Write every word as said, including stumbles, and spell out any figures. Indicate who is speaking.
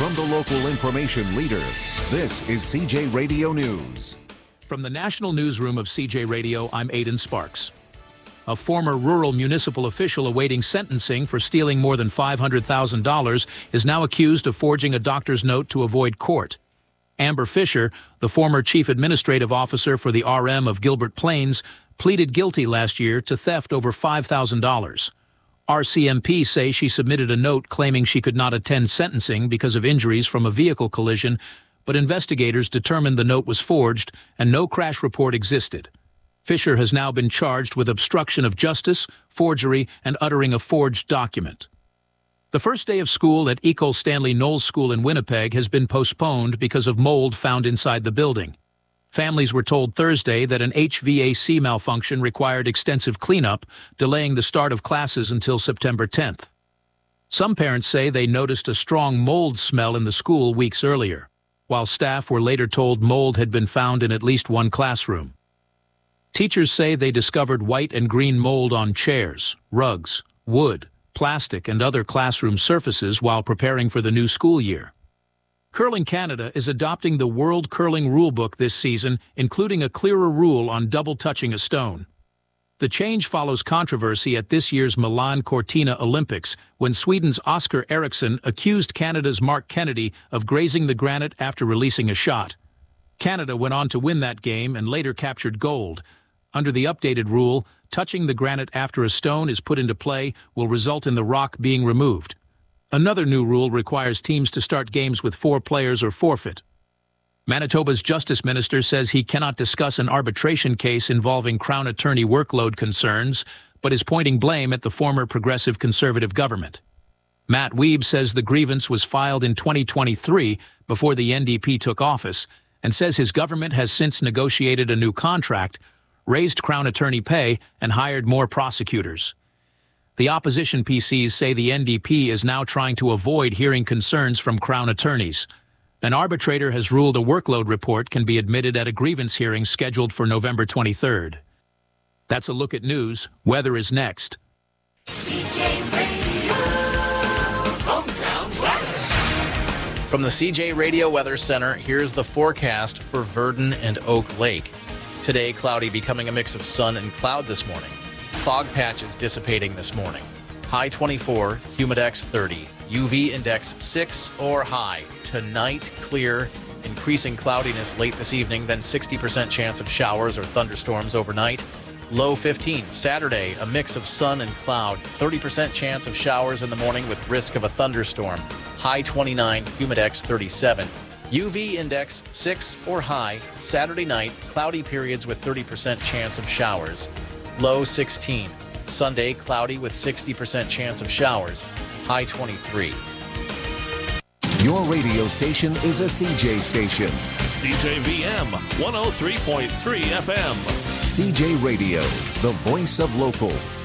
Speaker 1: From the local information leader, this is C J Radio News.
Speaker 2: From the National Newsroom of C J Radio, I'm Aidan Sparks. A former rural municipal official awaiting sentencing for stealing more than five hundred thousand dollars is now accused of forging a doctor's note to avoid court. Amber Fisher, the former chief administrative officer for the R M of Gilbert Plains, pleaded guilty last year to theft over five thousand dollars. R C M P say she submitted a note claiming she could not attend sentencing because of injuries from a vehicle collision, but investigators determined the note was forged and no crash report existed. Fisher has now been charged with obstruction of justice, forgery, and uttering a forged document. The first day of school at Ecole Stanley Knowles School in Winnipeg has been postponed because of mold found inside the building. Families were told Thursday that an H V A C malfunction required extensive cleanup, delaying the start of classes until September tenth. Some parents say they noticed a strong mold smell in the school weeks earlier, while staff were later told mold had been found in at least one classroom. Teachers say they discovered white and green mold on chairs, rugs, wood, plastic, and other classroom surfaces while preparing for the new school year. Curling Canada is adopting the World Curling Rulebook this season, including a clearer rule on double touching a stone. The change follows controversy at this year's Milan Cortina Olympics when Sweden's Oscar Eriksson accused Canada's Mark Kennedy of grazing the granite after releasing a shot. Canada went on to win that game and later captured gold. Under the updated rule, touching the granite after a stone is put into play will result in the rock being removed. Another new rule requires teams to start games with four players or forfeit. Manitoba's Justice Minister says he cannot discuss an arbitration case involving Crown Attorney workload concerns, but is pointing blame at the former Progressive Conservative government. Matt Wiebe says the grievance was filed in twenty twenty-three, before the N D P took office, and says his government has since negotiated a new contract, raised Crown Attorney pay, and hired more prosecutors. The opposition P Cs say the N D P is now trying to avoid hearing concerns from Crown attorneys. An arbitrator has ruled a workload report can be admitted at a grievance hearing scheduled for November twenty-third. That's a look at news. Weather is next.
Speaker 3: C J Radio, hometown weather.
Speaker 4: From the C J Radio Weather Center, here's the forecast for Virden and Oak Lake. Today, cloudy, becoming a mix of sun and cloud this morning. Fog patches dissipating this morning. High twenty-four, humidex thirty, U V index six or high. Tonight, clear, increasing cloudiness late this evening, then sixty percent chance of showers or thunderstorms overnight. Low fifteen. Saturday, a mix of sun and cloud, thirty percent chance of showers in the morning with risk of a thunderstorm. High twenty-nine, humidex thirty-seven. U V index six or high. Saturday night, cloudy periods with thirty percent chance of showers. Low sixteen. Sunday, cloudy with sixty percent chance of showers. High twenty-three.
Speaker 1: Your radio station is a C J station.
Speaker 5: C J V M one oh three point three F M.
Speaker 1: C J Radio, the voice of local.